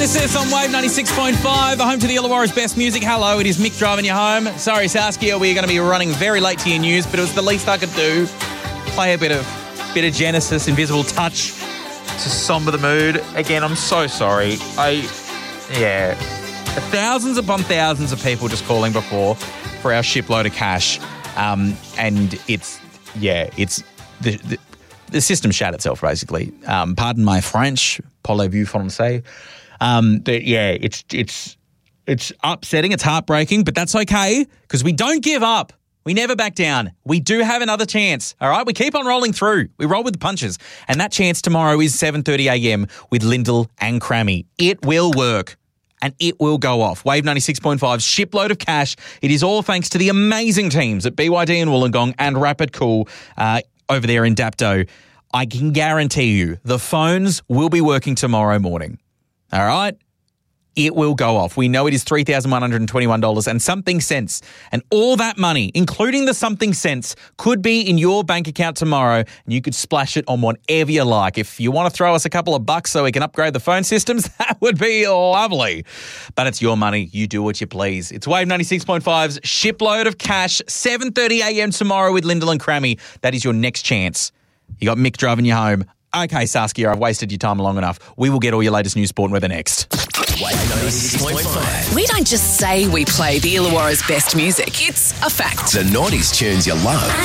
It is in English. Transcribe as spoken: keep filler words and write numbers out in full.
This is on Wave ninety-six point five, home to the Illawarra's best music. Hello, it is Mick driving you home. Sorry, Saskia, we're going to be running very late to your news, but it was the least I could do. Play a bit of bit of Genesis, Invisible Touch to somber the mood. Again, I'm so sorry. I, yeah, thousands upon thousands of people just calling before for our shipload of cash, um, and it's yeah, it's the. the The system shat itself, basically. Um, pardon my French, parlez-vous français. Um, but yeah, it's it's it's upsetting, it's heartbreaking, but that's okay because we don't give up. We never back down. We do have another chance, all right? We keep on rolling through. We roll with the punches. And that chance tomorrow is seven thirty a.m. with Lyndall and Crammy. It will work. And it will go off. Wave ninety-six point five, shipload of cash. It is all thanks to the amazing teams at B Y D and Wollongong and Rapid Cool uh, over there in Dapto. I can guarantee you the phones will be working tomorrow morning. All right? It will go off. We know it is three thousand one hundred twenty-one dollars and something cents. And all that money, including the something cents, could be in your bank account tomorrow and you could splash it on whatever you like. If you want to throw us a couple of bucks so we can upgrade the phone systems, that would be lovely. But it's your money. You do what you please. It's Wave ninety-six point five's shipload of cash, seven thirty a.m. tomorrow with Lyndall and Crammy. That is your next chance. You got Mick driving you home. Okay, Saskia, I've wasted your time long enough. We will get all your latest news, sport and weather next. Wave ninety-six point five. We don't just say we play the Illawarra's best music. It's a fact. The nineties tunes you love.